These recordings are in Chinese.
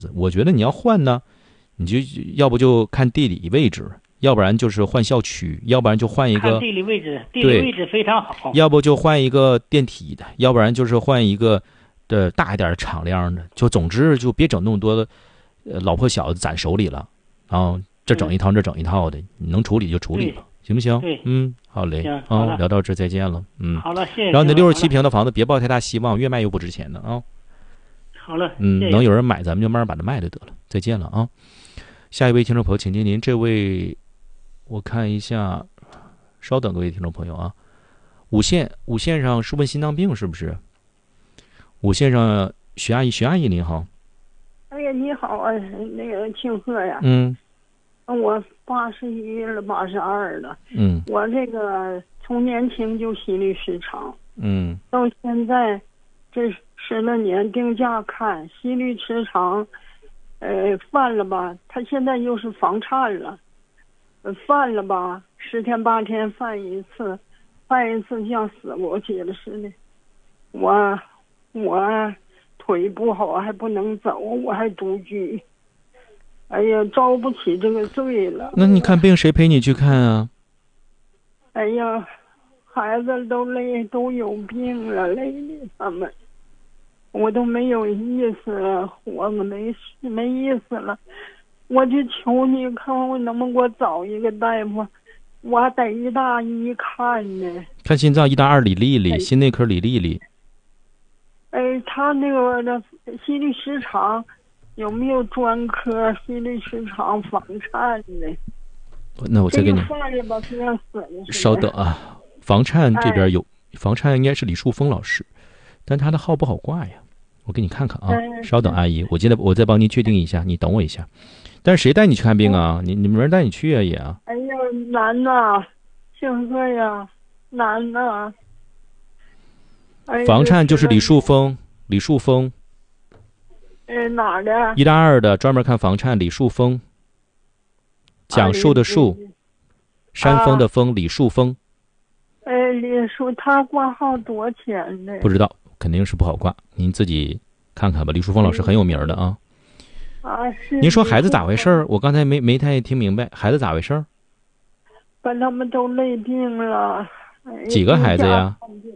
我觉得你要换呢，你就要不就看地理位置，要不然就是换校区，要不然就换一个看地理位置，地理位置非常好。 要不就换一个电梯的，要不然就是换一个大一点的敞亮的。就总之就别整那么多的老婆小子攒手里了，然后这整一套这整一套的，你能处理就处理吧，行不行？ 对， 好嘞， 好聊到这再见了， 好了，谢谢。 然后那67平的房子别抱太大希望，越卖越不值钱的啊。 好了， 能有人买，咱们就慢慢把它卖了得了。再见了啊！下一位听众朋友，请接您。这位，我看一下，稍等，各位听众朋友啊。五线上是问心脏病是不是？五线上徐阿姨您好。 哎呀，你好啊，那个庆贺呀。我81了，82了。我这个从年轻就心律失常。到现在这10来年定价看心律失常，犯了吧，他现在又是房颤了，犯了吧，10天8天犯一次像死过去了似的。我腿不好，还不能走，我还独居。哎呀，遭不起这个罪了。 那你看病谁陪你去看啊？ 哎呀，孩子都累，都有病了，累的他们，我都没有意思了，活了没意思了。我就求你看我能不能给我找一个大夫，我还得一大医看呢。 看心脏，1大2李丽丽，心内科李丽丽。 他那个心律失常。有没有专科心律失常房颤呢？ 那我再给你稍等啊。房颤这边有，房颤应该是李树峰老师，但他的号不好挂呀。我给你看看啊，稍等，阿姨，我再帮您确定一下，你等我一下。但是谁带你去看病啊？你们人带你去啊也啊？ 哎呀，难呐，庆贺呀，难呐。 房颤就是李树峰。 哪儿的 ？1大2的，专门看房颤，李树峰。讲述的述，山峰的峰，李树峰。 李树，他挂号多少钱呢？ 不知道，肯定是不好挂，您自己看看吧。李树峰老师很有名的啊。 是。 您说孩子咋回事？我刚才没太听明白，孩子咋回事？ 把他们都累病了。 几个孩子呀？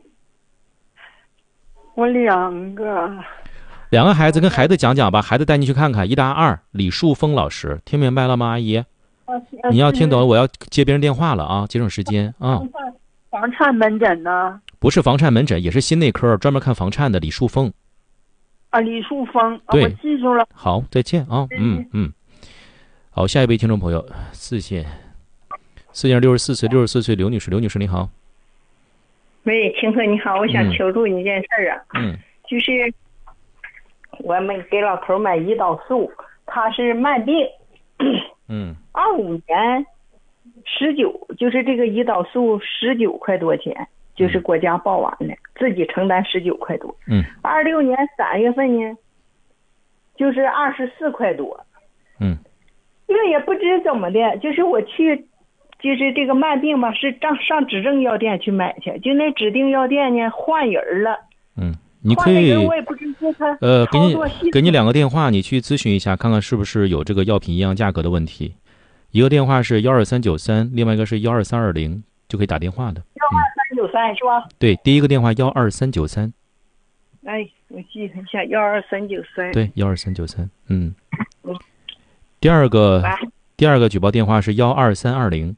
我2个。 2个孩子，跟孩子讲讲吧，孩子带你去看看。1大2，李树峰老师，听明白了吗，阿姨？你要听懂了，我要接别人电话了啊，节省时间啊。 房颤门诊呢？ 不是房颤门诊，也是心内科，专门看房颤的李树峰。 李树峰， 对， 我记住了。 好，再见啊。好，下一位听众朋友，4线64岁刘女士你好。 喂，庆贺你好，我想求助一件事啊。就是我们给老头买胰岛素，他是慢病。25年19，就是这个胰岛素19块多钱，就是国家报完的，自己承担19块多。26年3月份呢，就是24块多。这也不知怎么的，就是我去，就是这个慢病吧，是上指定药店去买去，就那指定药店呢换人了。 你可以我也不知道他给你2个电话，你去咨询一下，看看是不是有这个药品一样价格的问题。一个电话是12393，另外一个是12320，就可以打电话的。 12393是吧？ 对，第一个电话12393。 我记一下12393。 对，12393。第二个举报电话是12320。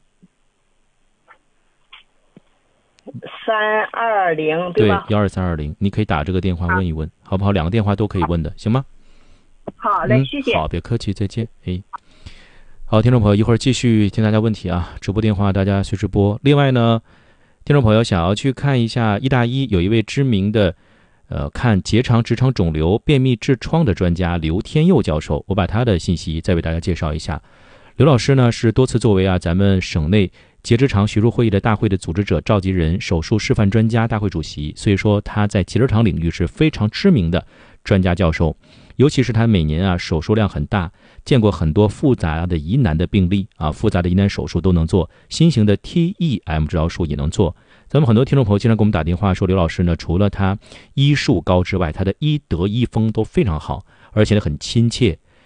320对吧？ 对，12320，你可以打这个电话问一问，好不好？2个电话都可以问的，行吗？ 好嘞，谢谢。 好，别客气，再见。好，听众朋友，一会儿继续听大家问题啊，直播电话大家随时拨。另外呢，听众朋友想要去看一下1大1，有一位知名的看结肠、直肠肿瘤、便秘、痔疮的专家刘天佑教授，我把他的信息再为大家介绍一下。刘老师呢是多次作为咱们省内结直肠学术会议的大会的组织者、召集人、手术示范专家、大会主席，所以说他在结直肠领域是非常知名的专家教授。尤其是他每年手术量很大，见过很多复杂的疑难的病例复杂的疑难手术都能做，新型的 TEM 治疗术也能做。咱们很多听众朋友经常给我们打电话说，刘老师呢除了他医术高之外，他的医德医风都非常好，而且很亲切，